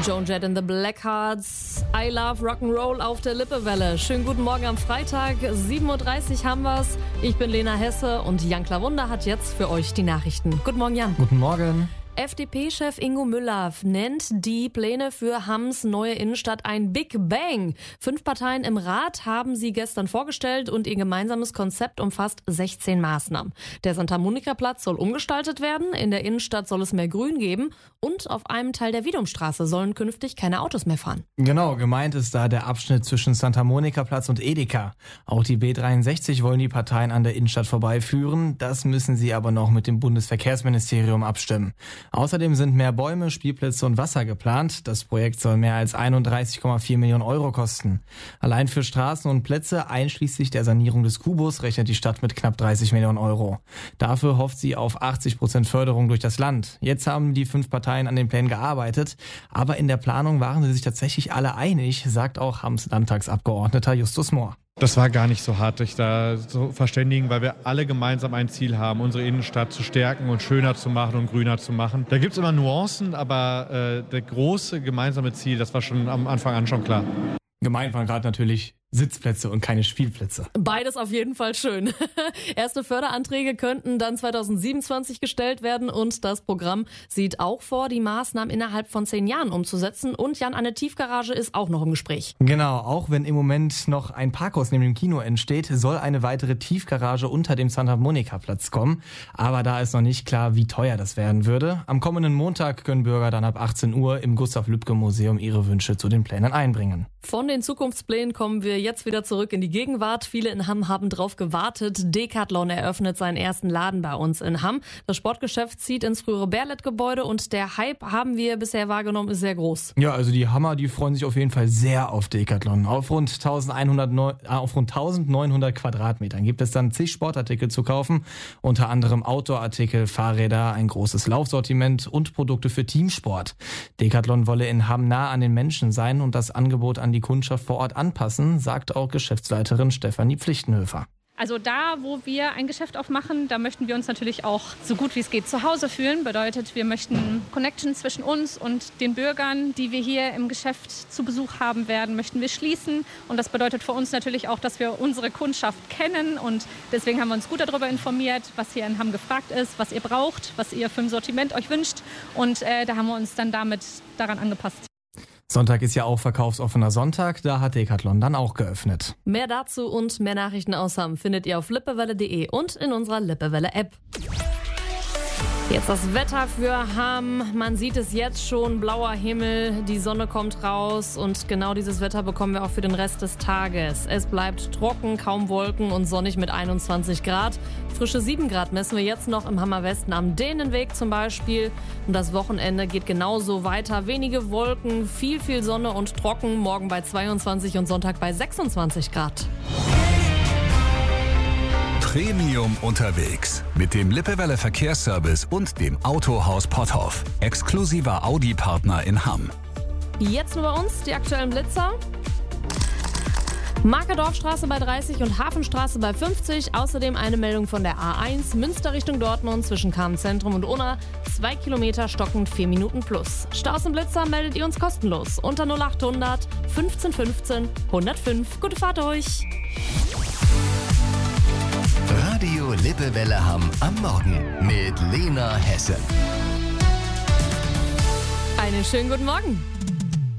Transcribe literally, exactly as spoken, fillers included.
Joan Jett and the Blackhearts, I Love Rock'n'Roll auf der Lippewelle. Schönen guten Morgen am Freitag, sieben Uhr dreißig haben wir's. Ich bin Lena Hesse und Jan Klawunder hat jetzt für euch die Nachrichten. Guten Morgen, Jan. Guten Morgen. F D P-Chef Ingo Müller nennt die Pläne für Hamms neue Innenstadt ein Big Bang. Fünf Parteien im Rat haben sie gestern vorgestellt und ihr gemeinsames Konzept umfasst sechzehn Maßnahmen. Der Santa-Monica-Platz soll umgestaltet werden, in der Innenstadt soll es mehr Grün geben und auf einem Teil der Wiedumstraße sollen künftig keine Autos mehr fahren. Genau, gemeint ist da der Abschnitt zwischen Santa-Monica-Platz und Edeka. Auch die B dreiundsechzig wollen die Parteien an der Innenstadt vorbeiführen. Das müssen sie aber noch mit dem Bundesverkehrsministerium abstimmen. Außerdem sind mehr Bäume, Spielplätze und Wasser geplant. Das Projekt soll mehr als einunddreißig Komma vier Millionen Euro kosten. Allein für Straßen und Plätze einschließlich der Sanierung des Kubus rechnet die Stadt mit knapp dreißig Millionen Euro. Dafür hofft sie auf achtzig Prozent Förderung durch das Land. Jetzt haben die fünf Parteien an den Plänen gearbeitet, aber in der Planung waren sie sich tatsächlich alle einig, sagt auch Hamms Landtagsabgeordneter Justus Mohr. Das war gar nicht so hart, sich da zu verständigen, weil wir alle gemeinsam ein Ziel haben, unsere Innenstadt zu stärken und schöner zu machen und grüner zu machen. Da gibt es immer Nuancen, aber äh, das große gemeinsame Ziel, das war schon am Anfang an schon klar. Gemeint waren gerade natürlich Sitzplätze und keine Spielplätze. Beides auf jeden Fall schön. Erste Förderanträge könnten dann zweitausendsiebenundzwanzig gestellt werden und das Programm sieht auch vor, die Maßnahmen innerhalb von zehn Jahren umzusetzen. Und Jan, eine Tiefgarage ist auch noch im Gespräch. Genau, auch wenn im Moment noch ein Parkhaus neben dem Kino entsteht, soll eine weitere Tiefgarage unter dem Santa-Monica-Platz kommen. Aber da ist noch nicht klar, wie teuer das werden würde. Am kommenden Montag können Bürger dann ab achtzehn Uhr im Gustav-Lübcke-Museum ihre Wünsche zu den Plänen einbringen. Von den Zukunftsplänen kommen wir jetzt wieder zurück in die Gegenwart. Viele in Hamm haben drauf gewartet. Decathlon eröffnet seinen ersten Laden bei uns in Hamm. Das Sportgeschäft zieht ins frühere Berlet-Gebäude und der Hype, haben wir bisher wahrgenommen, ist sehr groß. Ja, also die Hammer, die freuen sich auf jeden Fall sehr auf Decathlon. Auf rund, elfhundert, auf rund neunzehnhundert Quadratmetern gibt es dann zig Sportartikel zu kaufen. Unter anderem Outdoor-Artikel, Fahrräder, ein großes Laufsortiment und Produkte für Teamsport. Decathlon wolle in Hamm nah an den Menschen sein und das Angebot an die Kundschaft vor Ort anpassen, sagt auch Geschäftsleiterin Stefanie Pflichtenhöfer. Also da, wo wir ein Geschäft aufmachen, da möchten wir uns natürlich auch so gut wie es geht zu Hause fühlen. Bedeutet, wir möchten Connection zwischen uns und den Bürgern, die wir hier im Geschäft zu Besuch haben werden, möchten wir schließen. Und das bedeutet für uns natürlich auch, dass wir unsere Kundschaft kennen. Und deswegen haben wir uns gut darüber informiert, was hier in Hamm gefragt ist, was ihr braucht, was ihr für ein Sortiment euch wünscht. Und äh, da haben wir uns dann damit daran angepasst. Sonntag ist ja auch verkaufsoffener Sonntag, da hat Decathlon dann auch geöffnet. Mehr dazu und mehr Nachrichten aus Hamm findet ihr auf lippewelle punkt de und in unserer Lippewelle-App. Jetzt das Wetter für Hamm. Man sieht es jetzt schon, blauer Himmel, die Sonne kommt raus und genau dieses Wetter bekommen wir auch für den Rest des Tages. Es bleibt trocken, kaum Wolken und sonnig mit einundzwanzig Grad. Frische sieben Grad messen wir jetzt noch im Hammer Westen am Dänenweg zum Beispiel. Und das Wochenende geht genauso weiter. Wenige Wolken, viel, viel Sonne und trocken. Morgen bei zweiundzwanzig und Sonntag bei sechsundzwanzig Grad. Premium unterwegs mit dem Lippewelle Verkehrsservice und dem Autohaus Potthoff. Exklusiver Audi-Partner in Hamm. Jetzt nur bei uns die aktuellen Blitzer. Markerdorfstraße bei dreißig und Hafenstraße bei fünfzig. Außerdem eine Meldung von der A eins. Münster Richtung Dortmund zwischen Kamen-Zentrum und Unna. Zwei Kilometer stockend, vier Minuten plus. Staus und Blitzer meldet ihr uns kostenlos. Unter null achthundert fünfzehn fünfzehn hundertfünf. Gute Fahrt euch. Radio Lippewelle Hamm am Morgen mit Lena Hesse. Einen schönen guten Morgen.